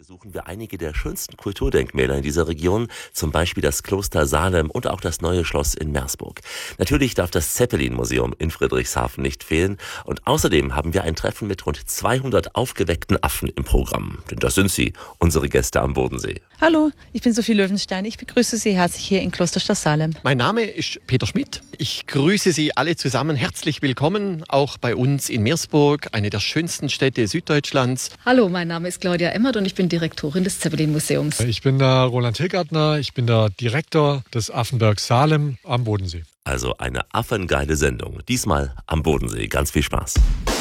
besuchen wir einige der schönsten Kulturdenkmäler in dieser Region, zum Beispiel das Kloster Salem und auch das Neue Schloss in Meersburg. Natürlich darf das Zeppelin-Museum in Friedrichshafen nicht fehlen und außerdem haben wir ein Treffen mit rund 200 aufgeweckten Affen im Programm. Denn das sind sie, unsere Gäste am Bodensee. Hallo, ich bin Sophie Löwenstein. Ich begrüße Sie herzlich hier in Klosterschloss Salem. Mein Name ist Peter Schmidt. Ich grüße Sie alle zusammen. Herzlich willkommen, auch bei uns in Meersburg, eine der schönsten Städte Süddeutschlands. Hallo, mein Name ist Claudia Emmert und ich bin Direktorin des Zeppelin-Museums. Ich bin der Roland Hilgartner, ich bin der Direktor des Affenbergs Salem am Bodensee. Also eine affengeile Sendung, diesmal am Bodensee. Ganz viel Spaß.